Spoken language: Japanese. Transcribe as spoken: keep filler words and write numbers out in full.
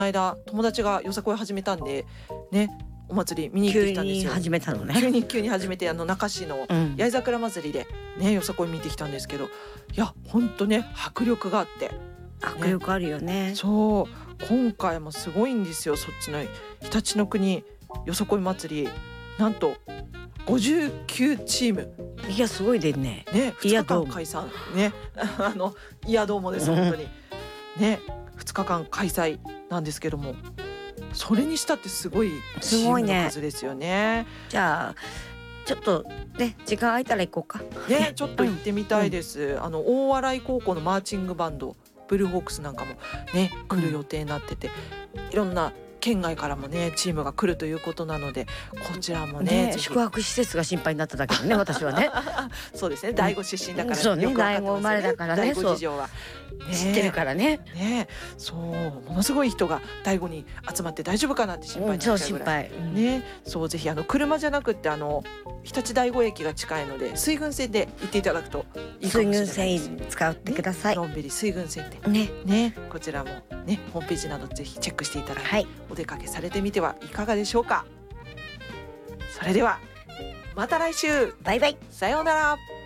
間友達がよさこい始めたんでね、お祭り見に行ってきたんですよ。 急に始めたのね。 急に急に始めて、あの中市の八重桜祭りでね、よさこい見てきたんですけど、いや本当ね迫力があって、 迫力あるよね。 そう今回もすごいんですよ。そっちの常陸の国よさこい祭り、なんとごじゅうきゅうチーム。 いやすごいでね。 ね、ふつかかん開催ねあのいやどうもです本当にね、ふつかかん開催なんですけども、それにしたってすごいチームの数ですよね。 じゃあちょっとね時間空いたら行こうかね、ちょっと行ってみたいです、うん、あの大洗高校のマーチングバンドブルーホークスなんかもね来る予定になってて、いろんな県外からもねチームが来るということなので、こちらもね、 ね宿泊施設が心配になっただけどね私はねそうですね、第五出身だから、 そうね、第五生まれだからね、 第五事情は知ってるからね。 ね、そうものすごい人が第五に集まって大丈夫かなって心配になっちゃうぐらい、 うん、そう心配、 ね、そうぜひあの車じゃなくってあの日立第五駅が近いので水郡線で行っていただくといいかもしれないです。 水郡線使ってください。 のんびり水郡線でねね、こちらもねホームページなどぜひチェックしていただいて、はい、お出かけされてみてはいかがでしょうか。それではまた来週、 バイバイ、 さようなら。